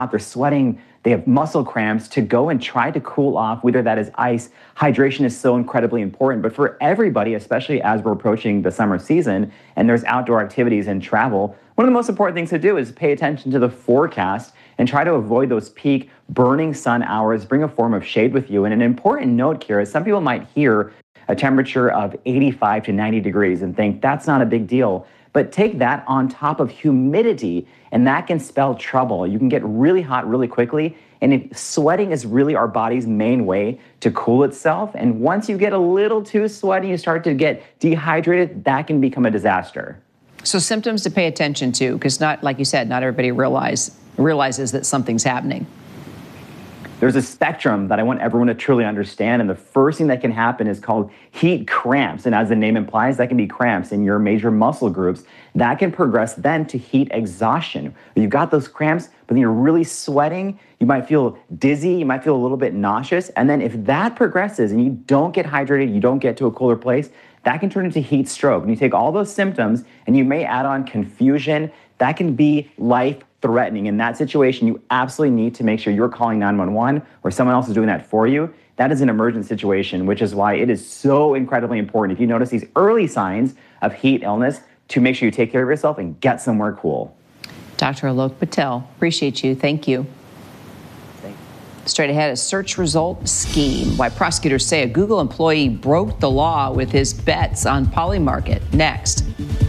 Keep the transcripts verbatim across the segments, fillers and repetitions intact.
they're sweating, they have muscle cramps, to go and try to cool off, whether that is ice. Hydration is so incredibly important. But for everybody, especially as we're approaching the summer season and there's outdoor activities and travel, one of the most important things to do is pay attention to the forecast and try to avoid those peak burning sun hours. Bring a form of shade with you. And an important note here is some people might hear a temperature of eighty-five to ninety degrees and think that's not a big deal. But take that on top of humidity, and that can spell trouble. You can get really hot really quickly, and if sweating is really our body's main way to cool itself. And once you get a little too sweaty, you start to get dehydrated, that can become a disaster. So symptoms to pay attention to, because not, like you said, not everybody realize, realizes that something's happening. There's a spectrum that I want everyone to truly understand, and the first thing that can happen is called heat cramps. And as the name implies, that can be cramps in your major muscle groups. That can progress then to heat exhaustion. You've got those cramps, but then you're really sweating. You might feel dizzy. You might feel a little bit nauseous. And then if that progresses and you don't get hydrated, you don't get to a cooler place, that can turn into heat stroke. And you take all those symptoms and you may add on confusion. That can be life-threatening. In that situation, you absolutely need to make sure you're calling nine one one or someone else is doing that for you. That is an emergent situation, which is why it is so incredibly important, if you notice these early signs of heat illness, to make sure you take care of yourself and get somewhere cool. Doctor Alok Patel, appreciate you. Thank you. Thank you. Straight ahead, a search result scheme. Why prosecutors say a Google employee broke the law with his bets on Polymarket. Next.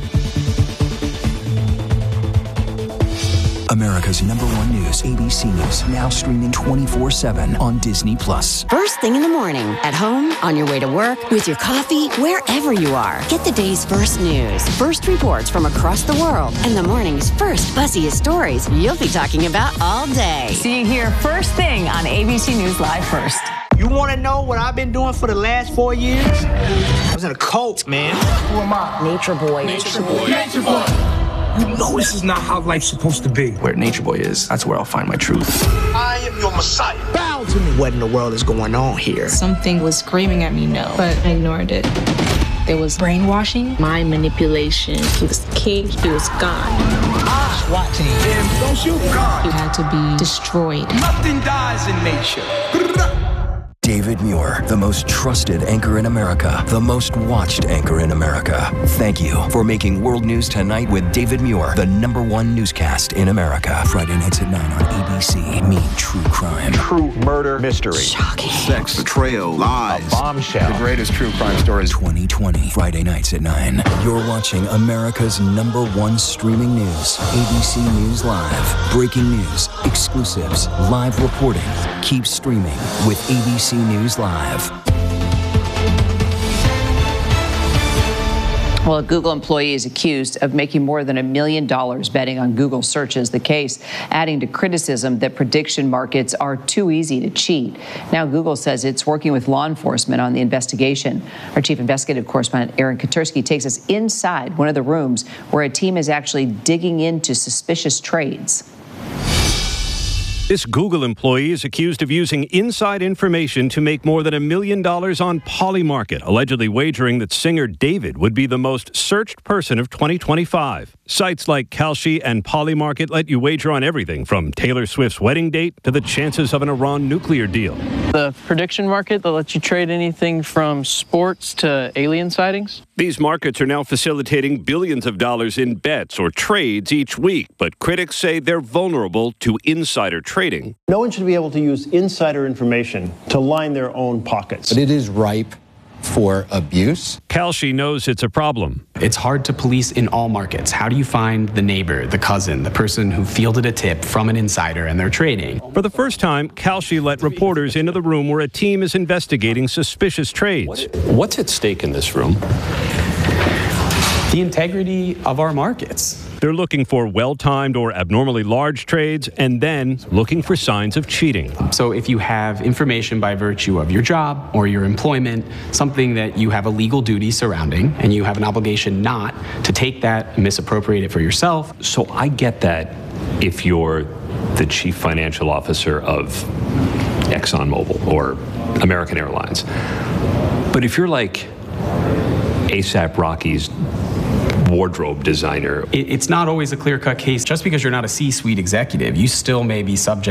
America's number one news, A B C News, now streaming twenty-four seven on Disney Plus. First thing in the morning, at home, on your way to work, with your coffee, wherever you are. Get the day's first news, first reports from across the world, and the morning's first buzziest stories you'll be talking about all day. See you here first thing on A B C News Live First. You want to know what I've been doing for the last four years? I was in a cult, man. Who am I? Nature Boy. Nature Boy. Nature Boy. You know this is not how life's supposed to be. Where Nature Boy is, that's where I'll find my truth. I am your Messiah. Bow to me. What in the world is going on here? Something was screaming at me no, but I ignored it. There was brainwashing, mind manipulation. He was king, he was God. Ah, SWAT team. Damn, don't shoot God. He had to be destroyed. Nothing dies in nature. David Muir, the most trusted anchor in America, the most watched anchor in America. Thank you for making World News Tonight with David Muir the number one newscast in America. Friday nights at nine on A B C. Meet true crime. True murder mystery. Shocking. Sex, betrayal, lies. A bombshell. The greatest true crime stories. twenty twenty. Friday nights at nine. You're watching America's number one streaming news. A B C News Live. Breaking news, exclusives, live reporting. Keep streaming with A B C News Live. Well, a Google employee is accused of making more than a million dollars betting on Google searches, the case adding to criticism that prediction markets are too easy to cheat. Now, Google says it's working with law enforcement on the investigation. Our chief investigative correspondent, Aaron Katersky, takes us inside one of the rooms where a team is actually digging into suspicious trades. This Google employee is accused of using inside information to make more than a million dollars on Polymarket, allegedly wagering that singer David would be the most searched person of twenty twenty-five. Sites like Kalshi and Polymarket let you wager on everything from Taylor Swift's wedding date to the chances of an Iran nuclear deal. The prediction market that lets you trade anything from sports to alien sightings? These markets are now facilitating billions of dollars in bets or trades each week, but critics say they're vulnerable to insider trading. No one should be able to use insider information to line their own pockets. But it is ripe for abuse. Kalshi knows it's a problem. It's hard to police in all markets. How do you find the neighbor, the cousin, the person who fielded a tip from an insider and they're trading? For the first time, Kalshi let reporters into the room where a team is investigating suspicious trades. What's at stake in this room? The integrity of our markets. They're looking for well-timed or abnormally large trades and then looking for signs of cheating. So if you have information by virtue of your job or your employment, something that you have a legal duty surrounding, and you have an obligation not to take that and misappropriate it for yourself. So I get that if you're the chief financial officer of ExxonMobil or American Airlines. But if you're like ASAP Rocky's wardrobe designer. It, it's not always a clear-cut case. Just because you're not a C-suite executive, you still may be subject